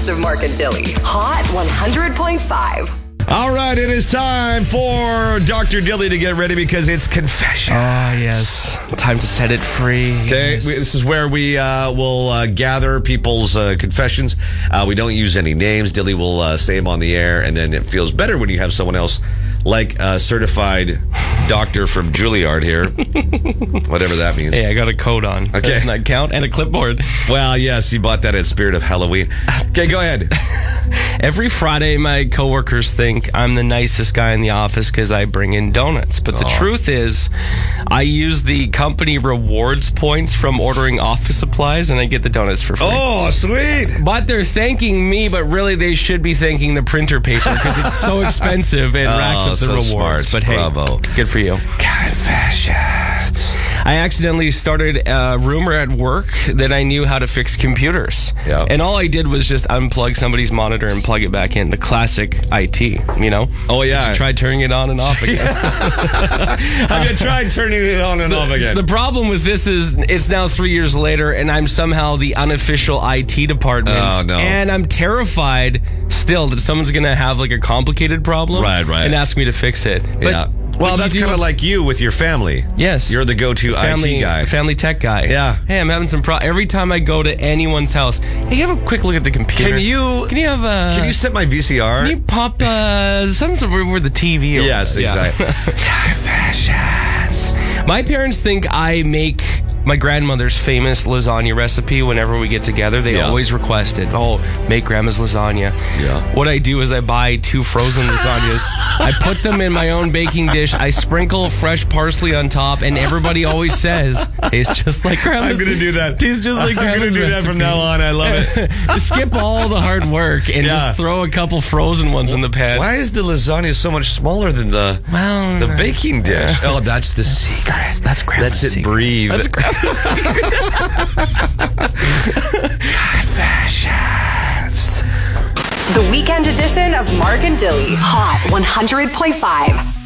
best of Mark and Dilly. Hot 100.5. All right, it is time for Dr. Dilly to get ready because it's confession. Oh, yes. Time to set it free. Okay, Yes. this is where we will gather people's confessions. We don't use any names. Dilly will say them on the air, and then it feels better when you have someone else like a certified doctor from Juilliard here. Whatever that means. Hey, I got a coat on. Okay. Doesn't that count? And a clipboard. Well, yes, you bought that at Spirit of Halloween. Okay, go ahead. Every Friday, my coworkers think I'm the nicest guy in the office because I bring in donuts. But the truth is, I use the company rewards points from ordering office supplies, and I get the donuts for free. Oh, sweet. But they're thanking me, but really they should be thanking the printer paper because it's so expensive and racks up the so rewards. smart. But hey, Bravo. good for you. Confessions. I accidentally started a rumor at work that I knew how to fix computers. Yeah. And all I did was just unplug somebody's monitor and plug it back in. The classic IT, you know? Oh, yeah. Try turning it on and off again. I'm going to try turning it on and off again. The problem with this is it's now 3 years later and I'm somehow the unofficial IT department. Oh, no. And I'm terrified still that someone's going to have like a complicated problem. Right. And ask me to fix it. But Yeah. Well, that's kind of like you with your family. Yes. You're the go-to IT guy. Family tech guy. Yeah. Hey, I'm having some every time I go to anyone's house, hey, have a quick look at the computer. Can you have a... Can you set my VCR? Can you pop something where the TV is? Yes, exactly. Confessions. My parents think I make my grandmother's famous lasagna recipe whenever we get together. They always request it. Oh, make grandma's lasagna. Yeah. What I do is I buy 2 frozen lasagnas. I put them in my own baking dish. I sprinkle fresh parsley on top, and everybody always says, tastes just like grandma's. I'm going to do that. Tastes just like grandma's I'm going to do that recipe. from now on. I love it. Just skip all the hard work and just throw a couple frozen ones in the pan. Why is the lasagna so much smaller than the baking dish? Oh, that's the secret. That's grandma's That's it. secret. Breathe. That's grandma's secret. Confessions. The weekend edition of Mark and Dilly. Hot 100.5.